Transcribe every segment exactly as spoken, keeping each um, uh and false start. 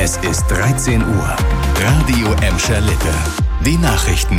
Es ist dreizehn Uhr. Radio Emscher Lippe. Die Nachrichten.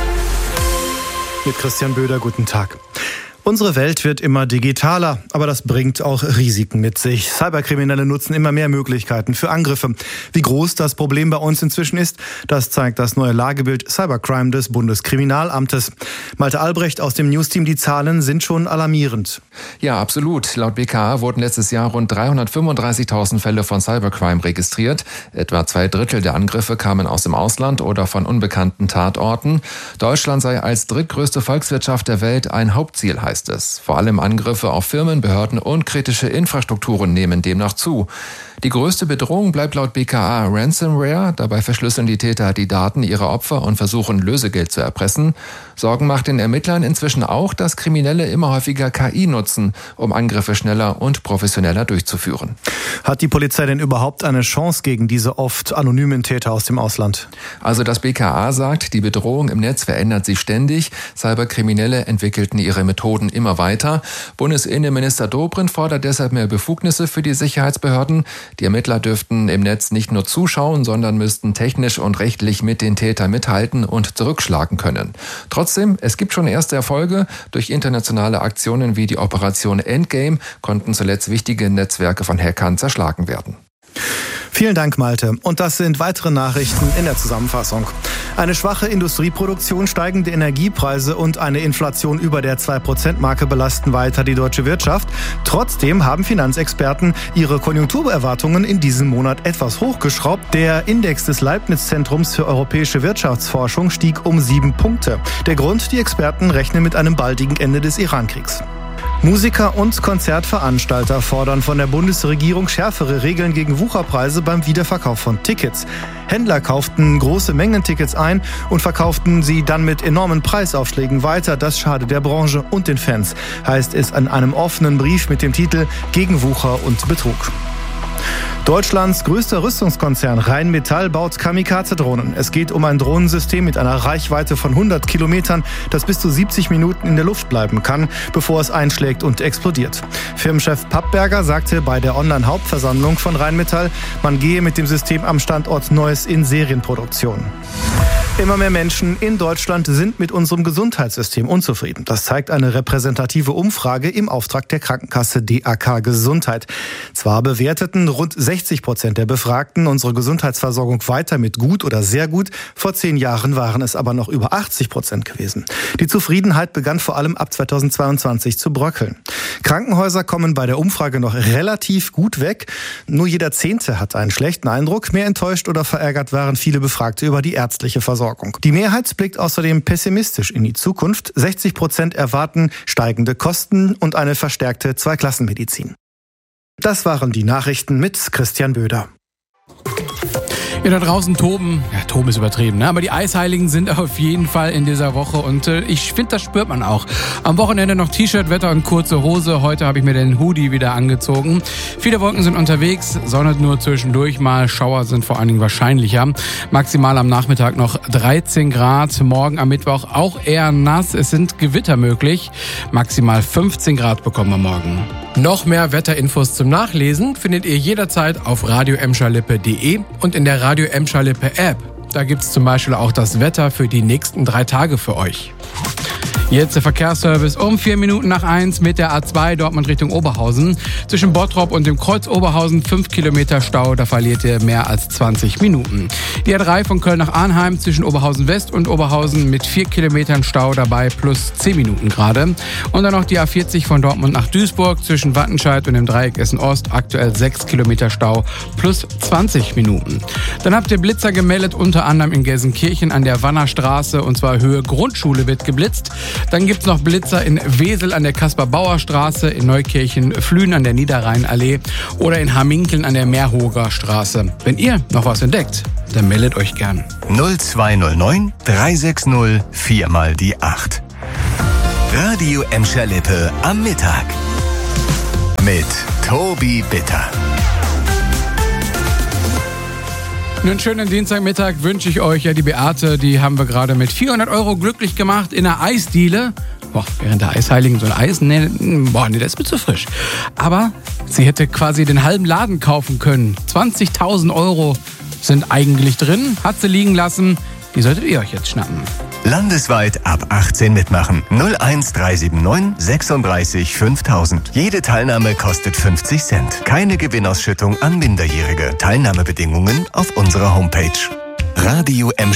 Mit Christian Böder, guten Tag. Unsere Welt wird immer digitaler, aber das bringt auch Risiken mit sich. Cyberkriminelle nutzen immer mehr Möglichkeiten für Angriffe. Wie groß das Problem bei uns inzwischen ist, das zeigt das neue Lagebild Cybercrime des Bundeskriminalamtes. Malte Albrecht aus dem Newsteam, die Zahlen sind schon alarmierend. Ja, absolut. Laut B K A wurden letztes Jahr rund dreihundertfünfunddreißigtausend Fälle von Cybercrime registriert. Etwa zwei Drittel der Angriffe kamen aus dem Ausland oder von unbekannten Tatorten. Deutschland sei als drittgrößte Volkswirtschaft der Welt ein Hauptziel, heißt es. Vor allem Angriffe auf Firmen, Behörden und kritische Infrastrukturen nehmen demnach zu. Die größte Bedrohung bleibt laut B K A Ransomware. Dabei verschlüsseln die Täter die Daten ihrer Opfer und versuchen, Lösegeld zu erpressen. Sorgen macht den Ermittlern inzwischen auch, dass Kriminelle immer häufiger K I nutzen, um Angriffe schneller und professioneller durchzuführen. Hat die Polizei denn überhaupt eine Chance gegen diese oft anonymen Täter aus dem Ausland? Also das B K A sagt, die Bedrohung im Netz verändert sich ständig. Cyberkriminelle entwickelten ihre Methoden immer weiter. Bundesinnenminister Dobrindt fordert deshalb mehr Befugnisse für die Sicherheitsbehörden. Die Ermittler dürften im Netz nicht nur zuschauen, sondern müssten technisch und rechtlich mit den Tätern mithalten und zurückschlagen können. Trotzdem, es gibt schon erste Erfolge. Durch internationale Aktionen wie die Operation Endgame konnten zuletzt wichtige Netzwerke von Hackern zerschlagen werden. Vielen Dank, Malte. Und das sind weitere Nachrichten in der Zusammenfassung. Eine schwache Industrieproduktion, steigende Energiepreise und eine Inflation über der zwei Prozent Marke belasten weiter die deutsche Wirtschaft. Trotzdem haben Finanzexperten ihre Konjunkturerwartungen in diesem Monat etwas hochgeschraubt. Der Index des Leibniz-Zentrums für europäische Wirtschaftsforschung stieg um sieben Punkte. Der Grund, die Experten rechnen mit einem baldigen Ende des Irankriegs. Musiker und Konzertveranstalter fordern von der Bundesregierung schärfere Regeln gegen Wucherpreise beim Wiederverkauf von Tickets. Händler kauften große Mengen Tickets ein und verkauften sie dann mit enormen Preisaufschlägen weiter. Das schadet der Branche und den Fans, heißt es in einem offenen Brief mit dem Titel Gegen Wucher und Betrug. Deutschlands größter Rüstungskonzern Rheinmetall baut Kamikaze-Drohnen. Es geht um ein Drohnensystem mit einer Reichweite von hundert Kilometern, das bis zu siebzig Minuten in der Luft bleiben kann, bevor es einschlägt und explodiert. Firmenchef Pappberger sagte bei der Online-Hauptversammlung von Rheinmetall, man gehe mit dem System am Standort Neuss in Serienproduktion. Immer mehr Menschen in Deutschland sind mit unserem Gesundheitssystem unzufrieden. Das zeigt eine repräsentative Umfrage im Auftrag der Krankenkasse D A K Gesundheit. Zwar bewerteten rund sechzig Prozent der Befragten unsere Gesundheitsversorgung weiter mit gut oder sehr gut. Vor zehn Jahren waren es aber noch über achtzig Prozent gewesen. Die Zufriedenheit begann vor allem ab zweitausendzweiundzwanzig zu bröckeln. Krankenhäuser kommen bei der Umfrage noch relativ gut weg. Nur jeder Zehnte hat einen schlechten Eindruck. Mehr enttäuscht oder verärgert waren viele Befragte über die ärztliche Versorgung. Die Mehrheit blickt außerdem pessimistisch in die Zukunft. sechzig Prozent erwarten steigende Kosten und eine verstärkte Zweiklassenmedizin. Das waren die Nachrichten mit Christian Böder. Ja, da draußen toben, ja, toben ist übertrieben, ne? Aber die Eisheiligen sind auf jeden Fall in dieser Woche und äh, ich finde, das spürt man auch. Am Wochenende noch T-Shirt-Wetter und kurze Hose. Heute habe ich mir den Hoodie wieder angezogen. Viele Wolken sind unterwegs, Sonne nur zwischendurch mal. Schauer sind vor allen Dingen wahrscheinlicher. Maximal am Nachmittag noch dreizehn Grad. Morgen am Mittwoch auch eher nass. Es sind Gewitter möglich. Maximal fünfzehn Grad bekommen wir morgen. Noch mehr Wetterinfos zum Nachlesen findet ihr jederzeit auf radio emscher lippe punkt de und in der Radio Emscher Lippe App. Da gibt's zum Beispiel auch das Wetter für die nächsten drei Tage für euch. Jetzt der Verkehrsservice um vier Minuten nach eins mit der A zwei Dortmund Richtung Oberhausen. Zwischen Bottrop und dem Kreuz Oberhausen fünf Kilometer Stau, da verliert ihr mehr als zwanzig Minuten. Die A drei von Köln nach Arnheim zwischen Oberhausen West und Oberhausen mit vier Kilometern Stau dabei plus zehn Minuten gerade. Und dann noch die A vierzig von Dortmund nach Duisburg zwischen Wattenscheid und dem Dreieck Essen Ost, aktuell sechs Kilometer Stau plus zwanzig Minuten. Dann habt ihr Blitzer gemeldet, unter anderem in Gelsenkirchen an der Wannerstraße und zwar Höhe Grundschule wird geblitzt. Dann gibt's noch Blitzer in Wesel an der Kaspar-Bauer-Straße, in Neukirchen Flühen an der Niederrheinallee oder in Haminkeln an der Meerhoger Straße. Wenn ihr noch was entdeckt, dann meldet euch gern. null zwei null neun drei sechs null vier mal die acht. Radio Emscher Lippe am Mittag mit Tobi Bitter. Einen schönen Dienstagmittag wünsche ich euch. Ja, die Beate, die haben wir gerade mit vierhundert Euro glücklich gemacht in einer Eisdiele. Boah, während der Eisheiligen so ein Eis, nee, boah, nee, das ist mir zu frisch. Aber sie hätte quasi den halben Laden kaufen können. zwanzigtausend Euro sind eigentlich drin, hat sie liegen lassen. Die solltet ihr euch jetzt schnappen. Landesweit ab achtzehn mitmachen. null eins drei sieben neun sechsunddreißig fünftausend. Jede Teilnahme kostet fünfzig Cent. Keine Gewinnausschüttung an Minderjährige. Teilnahmebedingungen auf unserer Homepage. Radio M.